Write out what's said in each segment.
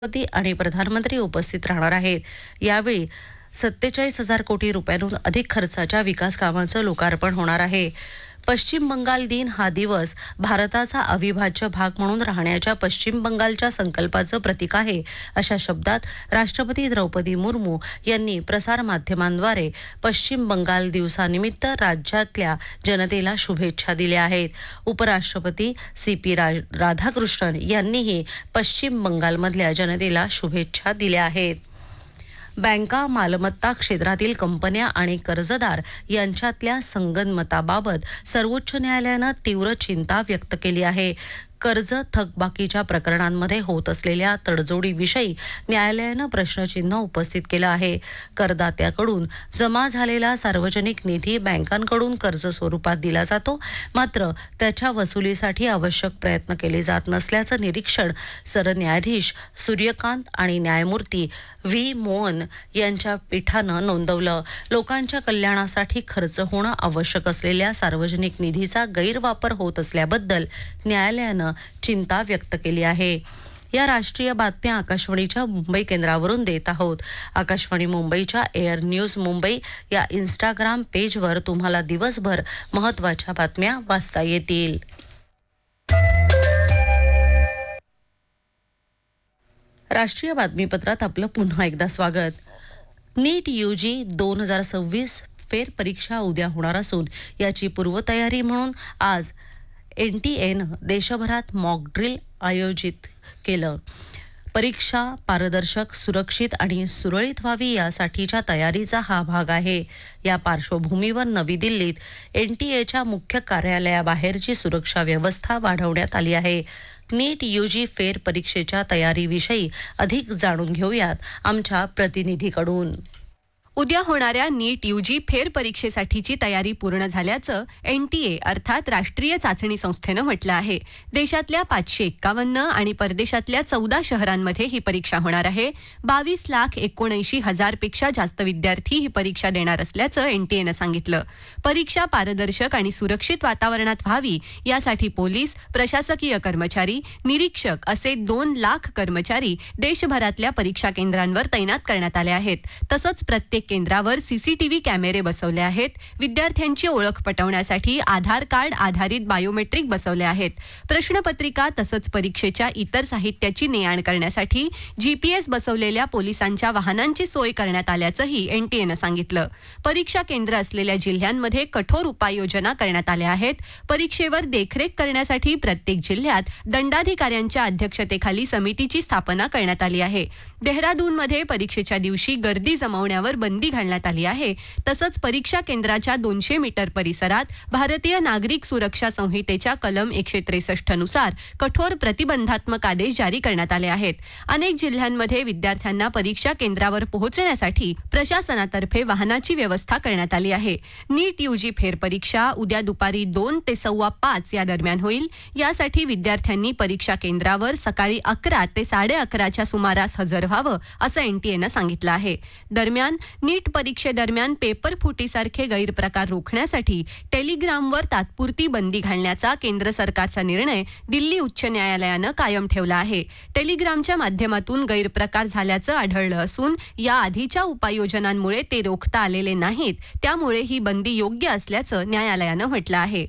राष्ट्रपती आणि प्रधानमंत्री उपस्थित राहणार आहेत. यावेळी 47,000 कोटी रुपयांहून अधिक खर्चाच्या विकास कामांचं लोकार्पण होणार आहे. पश्चिम बंगाल दिन हा दिवस भारताचा अविभाज्य भाग म्हणून राहण्याच्या पश्चिम बंगालच्या संकल्पाचं प्रतीक आहे, अशा शब्दात राष्ट्रपती द्रौपदी मुर्मू यांनी प्रसारमाध्यमांद्वारे पश्चिम बंगाल दिवसानिमित्त राज्यातल्या जनतेला शुभेच्छा दिल्या आहेत. उपराष्ट्रपती CP राधाकृष्णन यांनीही पश्चिम बंगालमधल्या जनतेला शुभेच्छा दिल्या आहेत. बँका, मालमत्ता क्षेत्रातील कंपन्या आणि कर्जदार यांच्यातल्या संगनमताबाबत सर्वोच्च न्यायालयानं तीव्र चिंता व्यक्त केली आहे. कर्ज थकबाकीच्या प्रकरणांमध्ये होत असलेल्या तडजोडीविषयी न्यायालयानं प्रश्नचिन्ह उपस्थित केलं आहे. करदात्याकडून जमा झालेला सार्वजनिक निधी बँकांकडून कर्ज स्वरूपात दिला जातो, मात्र त्याच्या वसुलीसाठी आवश्यक प्रयत्न केले जात नसल्याचं निरीक्षण सरन्यायाधीश सूर्यकांत आणि न्यायमूर्ती V. मोहन यांच्या पीठानं नोंदवलं. लोकांच्या कल्याणासाठी खर्च होणं आवश्यक असलेल्या सार्वजनिक निधीचा गैरवापर होत असल्याबद्दल न्यायालयानं चिंता व्यक्त केली आहे. या राष्ट्रीय बातम्या आकाशवाणीच्या मुंबई केंद्रावरून देत आहोत. आकाशवाणी मुंबईच्या एअर न्यूज मुंबई या इंस्टाग्राम पेजवर तुम्हाला दिवसभर महत्त्वाच्या बातम्या वाचता येतील. राष्ट्रीय बातमीपत्रात आपलं पुन्हा एकदा स्वागत. नीट UG 2026 फेरपरीक्षा उद्या होणार असून याची पूर्वतयारी म्हणून आज NTAनं देशभरात मॉक ड्रिल आयोजित केलं. परीक्षा पारदर्शक, सुरक्षित आणि सुरळीत व्हावी यासाठीच्या तयारीचा हा भाग आहे. या पार्श्वभूमीवर नवी दिल्लीत NTAच्या मुख्य कार्यालयाबाहेरची सुरक्षा व्यवस्था वाढवण्यात आली आहे. नीट UG फेरपरीक्षेच्या तयारीविषयी अधिक जाणून घेऊयात आमच्या प्रतिनिधीकडून. उद्या होणाऱ्या नीट UG फेरपरीक्षेसाठीची तयारी पूर्ण झाल्याचं NTA अर्थात राष्ट्रीय चाचणी संस्थेनं म्हटलं आहे. देशातल्या 551 आणि परदेशातल्या 14 शहरांमध्ये ही परीक्षा होणार आहे. 22,79,000 पेक्षा जास्त विद्यार्थी ही परीक्षा देणार असल्याचं NTAनं सांगितलं. परीक्षा पारदर्शक आणि सुरक्षित वातावरणात व्हावी यासाठी पोलीस, प्रशासकीय कर्मचारी, निरीक्षक असे 2 लाख कर्मचारी देशभरातल्या परीक्षा केंद्रांवर तैनात करण्यात आले आहेत. तसंच प्रत्येक केंद्रावर CCTV कॅमेरे बसवले आहेत. विद्यार्थ्यांची ओळख पटवण्यासाठी आधार कार्ड आधारित बायोमेट्रिक बसवले आहेत. प्रश्नपत्रिका तसंच परीक्षेच्या इतर साहित्याची ने-आण करण्यासाठी GPS बसवलेल्या पोलिसांच्या वाहनांची सोय करण्यात आल्याचंही NTAनं सांगितलं. परीक्षा केंद्र असलेल्या जिल्ह्यांमध्ये कठोर उपाययोजना करण्यात आल्या आहेत. परीक्षेवर देखरेख करण्यासाठी प्रत्येक जिल्ह्यात दंडाधिकाऱ्यांच्या अध्यक्षतेखाली समितीची स्थापना करण्यात आली आहे. देहरादूनमध्ये परीक्षेच्या दिवशी गर्दी जमवण्यावर बंदी घालण्यात आली आहे. तसंच परीक्षा केंद्राच्या 200 मीटर परिसरात भारतीय नागरिक सुरक्षा संहितेच्या कलम 163 नुसार कठोर प्रतिबंधात्मक आदेश जारी करण्यात आले आहेत. अनेक जिल्ह्यांमध्ये विद्यार्थ्यांना परीक्षा केंद्रावर पोहोचण्यासाठी प्रशासनातर्फे वाहनाची व्यवस्था करण्यात आली आहे. नीट UG फेरपरीक्षा उद्या दुपारी 2 ते 5:15 या दरम्यान होईल. यासाठी विद्यार्थ्यांनी परीक्षा केंद्रावर सकाळी 11 ते 11:30च्या सुमारास हजर व्हावं असं NTAनं सांगितलं आहे. दरम्यान नीट परीक्षेदरम्यान पेपर फुटीसारखे गैरप्रकार रोखण्यासाठी टेलिग्रामवर तात्पुरती बंदी घालण्याचा केंद्र सरकारचा निर्णय दिल्ली उच्च न्यायालयानं कायम ठेवला आहे. टेलिग्रामच्या माध्यमातून गैरप्रकार झाल्याचं आढळलं असून या आधीच्या उपाययोजनांमुळे ते रोखता आलेले नाहीत. त्यामुळे ही बंदी योग्य असल्याचं न्यायालयानं म्हटलं आहे.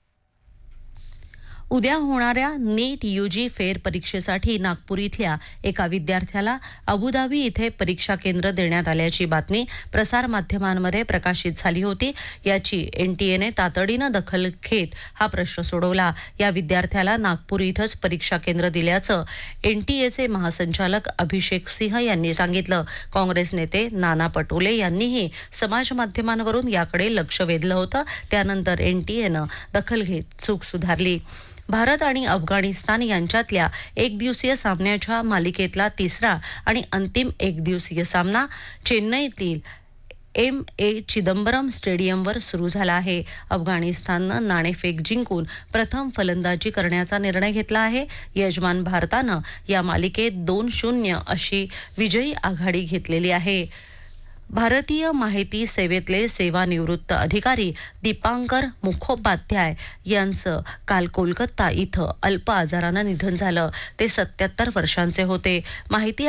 उद्या होणाऱ्या नीट UG फेरपरीक्षेसाठी नागपूर इथल्या एका विद्यार्थ्याला अबुधाबी इथे परीक्षा केंद्र देण्यात आल्याची बातमी प्रसारमाध्यमांमध्ये प्रकाशित झाली होती. याची NTAने तातडीनं दखल घेत हा प्रश्न सोडवला. या विद्यार्थ्याला नागपूर इथंच परीक्षा केंद्र दिल्याचं NTAचे महासंचालक अभिषेक सिंह यांनी सांगितलं. काँग्रेस नेते नाना पटोले यांनीही समाज माध्यमांवरून याकडे लक्ष वेधलं होतं. त्यानंतर NTAनं दखल घेत चूक सुधारली. भारत आणि अफगाणिस्तान यांच्यातल्या एकदिवसीय सामन्याच्या मालिकेतला तिसरा आणि अंतिम एकदिवसीय सामना चेन्नईतील MA चिदंबरम स्टेडियमवर सुरू झाला आहे. अफगाणिस्ताननं नाणेफेक जिंकून प्रथम फलंदाजी करण्याचा निर्णय घेतला आहे. यजमान भारतानं या मालिकेत 2-0 अशी विजयी आघाडी घेतलेली आहे. भारतीय माहिती सेवेतले सेवानिवृत्त अधिकारी दीपांकर मुखोपाध्याय यांचं काल कोलकाता इथं अल्प आजारानं निधन झालं. ते 77 वर्षांचे होते. माहिती